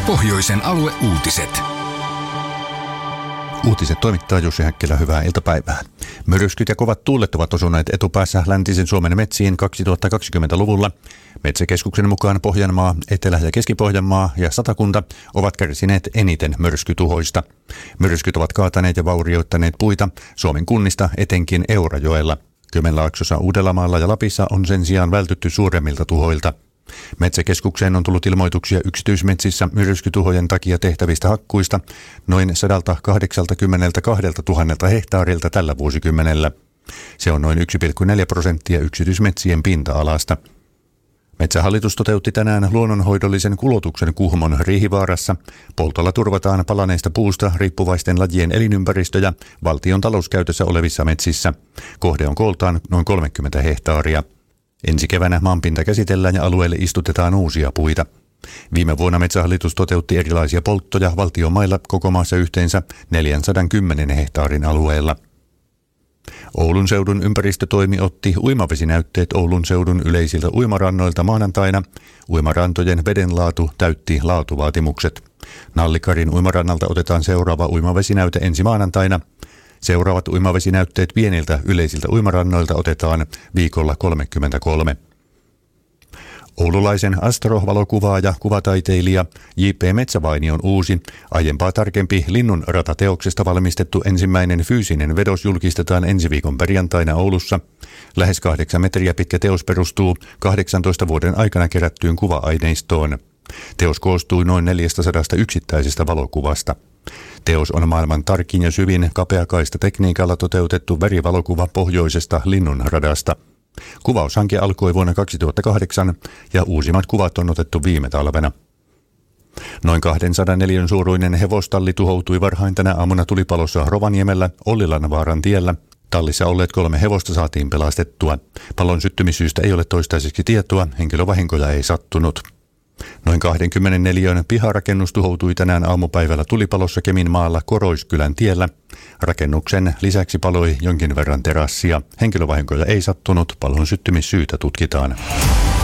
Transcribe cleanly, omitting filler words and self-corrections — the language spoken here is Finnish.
Pohjoisen alueuutiset. Uutiset toimittaa Jussi Häkkilä, hyvää iltapäivää. Myrskyt ja kovat tuulet ovat osuneet etupäässä läntisen Suomen metsiin 2020-luvulla. Metsäkeskuksen mukaan Pohjanmaa, Etelä- ja Keski-Pohjanmaa ja Satakunta ovat kärsineet eniten myrskytuhoista. Myrskyt ovat kaataneet ja vaurioittaneet puita Suomen kunnista, etenkin Eurajoella. Kymenlaaksossa, Uudellamaalla ja Lapissa on sen sijaan vältytty suuremmilta tuhoilta. Metsäkeskukseen on tullut ilmoituksia yksityismetsissä myrskytuhojen takia tehtävistä hakkuista noin 182 000 hehtaarilta tällä vuosikymmenellä. Se on noin 1,4% yksityismetsien pinta-alasta. Metsähallitus toteutti tänään luonnonhoidollisen kulotuksen Kuhmon Riihivaarassa. Poltolla turvataan palaneista puusta riippuvaisten lajien elinympäristöjä valtion talouskäytössä olevissa metsissä. Kohde on kooltaan noin 30 hehtaaria. Ensi keväänä maanpinta käsitellään ja alueelle istutetaan uusia puita. Viime vuonna Metsähallitus toteutti erilaisia polttoja valtion mailla koko maassa yhteensä 410 hehtaarin alueella. Oulun seudun ympäristötoimi otti uimavesinäytteet Oulun seudun yleisiltä uimarannoilta maanantaina. Uimarantojen vedenlaatu täytti laatuvaatimukset. Nallikarin uimarannalta otetaan seuraava uimavesinäyte ensi maanantaina. Seuraavat uimavesinäytteet pieniltä yleisiltä uimarannoilta otetaan viikolla 33. Oululaisen astro-valokuvaaja ja kuvataiteilija J.P. Metsävainion uusi, aiempaa tarkempi Linnunrata-teoksesta valmistettu ensimmäinen fyysinen vedos julkistetaan ensi viikon perjantaina Oulussa. Lähes 8 metriä pitkä teos perustuu 18 vuoden aikana kerättyyn kuva-aineistoon. Teos koostuu noin 400 yksittäisestä valokuvasta. Teos on maailman tarkin ja syvin kapeakaista tekniikalla toteutettu verivalokuva pohjoisesta Linnunradasta. Kuvaushanke alkoi vuonna 2008 ja uusimmat kuvat on otettu viime talvena. Noin 204 suuruinen hevostalli tuhoutui varhain tänä aamuna tulipalossa Rovaniemellä Ollilanvaaran tiellä. Tallissa olleet 3 hevosta saatiin pelastettua. Palon syttymissyystä ei ole toistaiseksi tietoa, henkilövahinkoja ei sattunut. Noin 24 piharakennus tuhoutui tänään aamupäivällä tulipalossa Keminmaalla Koroiskylän tiellä. Rakennuksen lisäksi paloi jonkin verran terassia. Henkilövahinkoja ei sattunut, palon syttymissyytä tutkitaan.